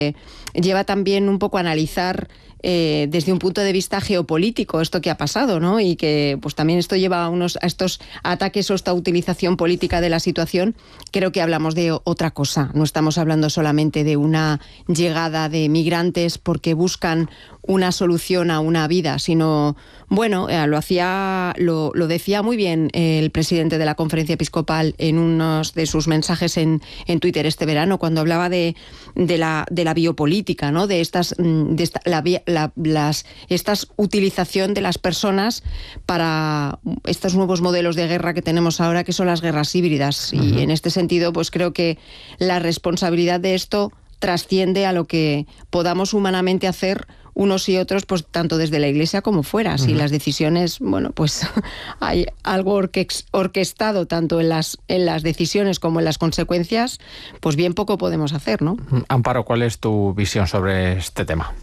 lleva también un poco a analizar desde un punto de vista geopolítico esto que ha pasado, ¿no? Y que pues también esto lleva a estos ataques o esta utilización política de la situación. Creo que hablamos de otra cosa. No estamos hablando solamente de una llegada de migrantes porque buscan una solución a una vida, sino, bueno, lo decía muy bien el presidente de la Conferencia Episcopal en unos de sus mensajes en Twitter este verano, cuando hablaba de la biopolítica, ¿no? De esta utilización de las personas para estos nuevos modelos de guerra que tenemos ahora, que son las guerras híbridas. Uh-huh. Y en este sentido, pues creo que la responsabilidad de esto trasciende a lo que podamos humanamente hacer unos y otros, pues tanto desde la Iglesia como fuera. Si las decisiones, bueno, pues hay algo orquestado tanto en las decisiones como en las consecuencias, pues bien poco podemos hacer, ¿no? Amparo, ¿cuál es tu visión sobre este tema?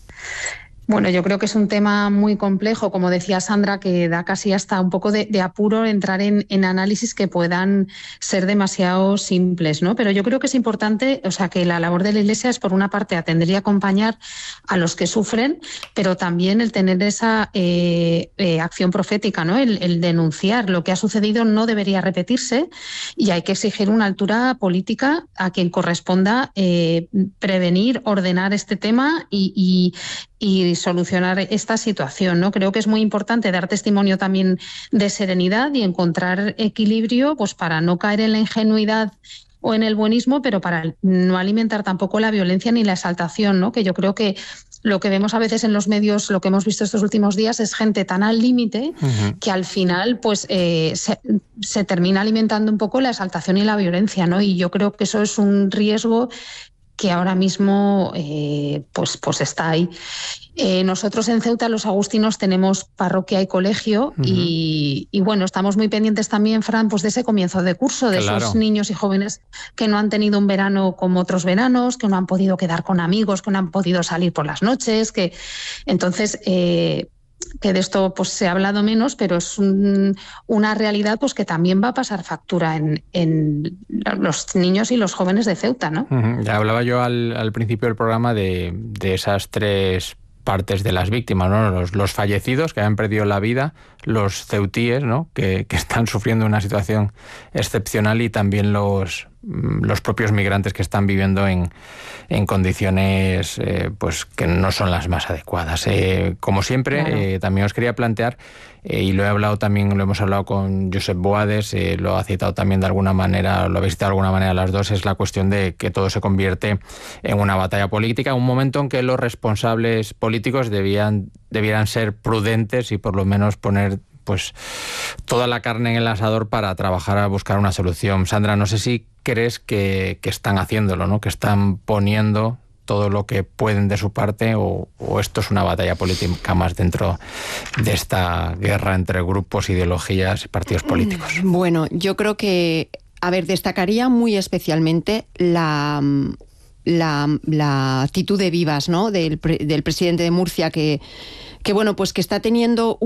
Bueno, yo creo que es un tema muy complejo, como decía Sandra, que da casi hasta un poco de apuro entrar en análisis que puedan ser demasiado simples, ¿no? Pero yo creo que es importante, o sea, que la labor de la Iglesia es, por una parte, atender y acompañar a los que sufren, pero también el tener esa acción profética, ¿no? El denunciar lo que ha sucedido no debería repetirse y hay que exigir una altura política a quien corresponda prevenir, ordenar este tema y solucionar esta situación, ¿no? Creo que es muy importante dar testimonio también de serenidad y encontrar equilibrio, pues para no caer en la ingenuidad o en el buenismo, pero para no alimentar tampoco la violencia ni la exaltación, ¿no? Que yo creo que lo que vemos a veces en los medios, lo que hemos visto estos últimos días, es gente tan al límite que al final pues se termina alimentando un poco la exaltación y la violencia, ¿no? Y yo creo que eso es un riesgo que ahora mismo pues está ahí. Nosotros en Ceuta, los agustinos, tenemos parroquia y colegio y bueno, estamos muy pendientes también, Fran, pues de ese comienzo de curso, de esos niños y jóvenes que no han tenido un verano como otros veranos, que no han podido quedar con amigos, que no han podido salir por las noches, que entonces que de esto pues se ha hablado menos, pero es una realidad pues que también va a pasar factura en los niños y los jóvenes de Ceuta, ¿no? Ya hablaba yo al principio del programa de esas tres partes de las víctimas, ¿no? Los fallecidos que han perdido la vida, los ceutíes, ¿no? que están sufriendo una situación excepcional, y también los propios migrantes que están viviendo en condiciones pues que no son las más adecuadas. Como siempre, claro. También os quería plantear, y lo hemos hablado con Josep Boades, lo ha citado también de alguna manera, lo habéis citado de alguna manera las dos, es la cuestión de que todo se convierte en una batalla política, un momento en que los responsables políticos debieran ser prudentes y por lo menos poner pues toda la carne en el asador para trabajar a buscar una solución. Sandra, no sé si crees que están haciéndolo, ¿no? Que están poniendo todo lo que pueden de su parte, o esto es una batalla política más dentro de esta guerra entre grupos, ideologías y partidos políticos. Bueno, yo creo que, destacaría muy especialmente la actitud de Vivas, ¿no? Del presidente de Murcia, que bueno, pues que está teniendo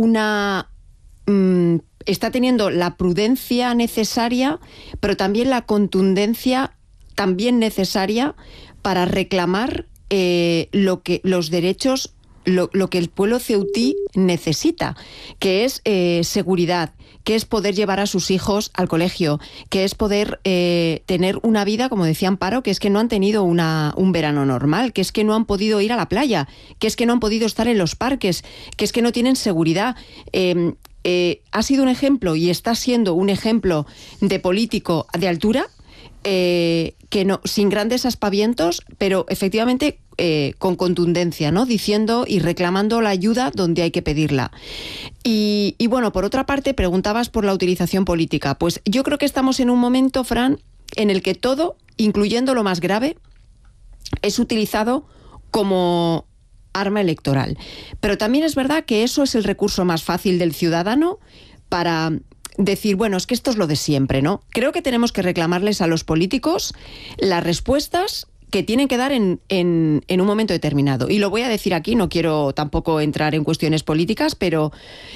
la prudencia necesaria, pero también la contundencia también necesaria para reclamar los derechos, lo que el pueblo ceutí necesita, que es seguridad, que es poder llevar a sus hijos al colegio, que es poder tener una vida, como decía Amparo, que es que no han tenido un verano normal, que es que no han podido ir a la playa, que es que no han podido estar en los parques, que es que no tienen seguridad. Ha sido un ejemplo y está siendo un ejemplo de político de altura, que no, sin grandes aspavientos, pero efectivamente con contundencia, ¿no? Diciendo y reclamando la ayuda donde hay que pedirla. Y bueno, por otra parte, preguntabas por la utilización política. Pues yo creo que estamos en un momento, Fran, en el que todo, incluyendo lo más grave, es utilizado como arma electoral. Pero también es verdad que eso es el recurso más fácil del ciudadano para decir, bueno, es que esto es lo de siempre, ¿no? Creo que tenemos que reclamarles a los políticos las respuestas que tienen que dar en un momento determinado. Y lo voy a decir aquí, no quiero tampoco entrar en cuestiones políticas, pero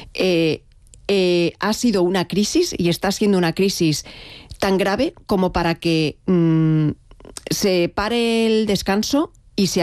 ha sido una crisis y está siendo una crisis tan grave como para que se pare el descanso y si